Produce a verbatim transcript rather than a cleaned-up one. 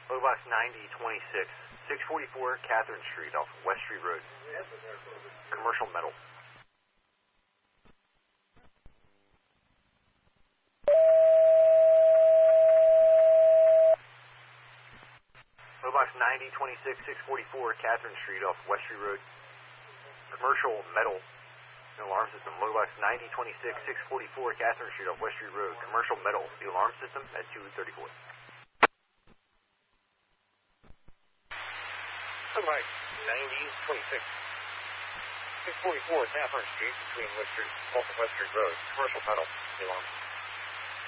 Lobox ninety twenty-six, six forty-four Catherine Street off West Street Road. Commercial metal. Lobox ninety twenty-six, six forty-four Catherine Street off West Street Road. Commercial metal. The alarm system. Lobox ninety twenty-six, six forty-four Catherine Street off West Street Road. Commercial metal. The alarm system at two thirty-four. Lobox ninety twenty-six, six forty-four Catherine Street between West Street, off of West Street Road. Commercial metal. The alarm system.